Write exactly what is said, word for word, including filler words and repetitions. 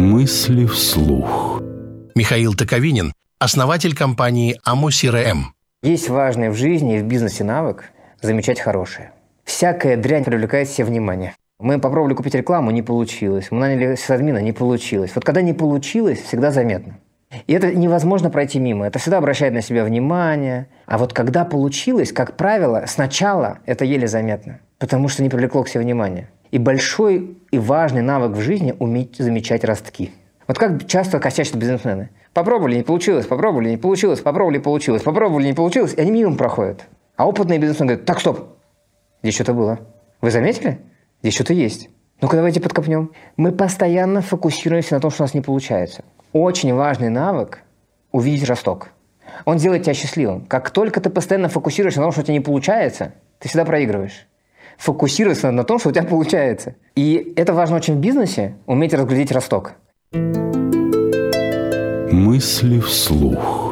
Мысли вслух. Михаил Токовинин, основатель компании АМО-СИРЭМ. Есть важный в жизни и в бизнесе навык замечать хорошее. Всякая дрянь привлекает себе внимание. Мы попробовали купить рекламу, не получилось. Мы наняли сисадмина, не получилось. Вот когда не получилось, всегда заметно. И это невозможно пройти мимо. Это всегда обращает на себя внимание. А вот когда получилось, как правило, сначала это еле заметно. Потому что не привлекло к себе внимания. И большой и важный навык в жизни – уметь замечать ростки. Вот как часто косячат бизнесмены. Попробовали, не получилось, попробовали, не получилось, попробовали, получилось, попробовали, не получилось, и они мимо проходят. А опытные бизнесмены говорят: так, стоп, здесь что-то было. Вы заметили? Здесь что-то есть. Ну-ка, давайте подкопнем. Мы постоянно фокусируемся на том, что у нас не получается. Очень важный навык – увидеть росток. Он делает тебя счастливым. Как только ты постоянно фокусируешься на том, что у тебя не получается, ты всегда проигрываешь. Фокусируйся на том, что у тебя получается. И это важно очень в бизнесе – уметь разглядеть росток. Мысли вслух.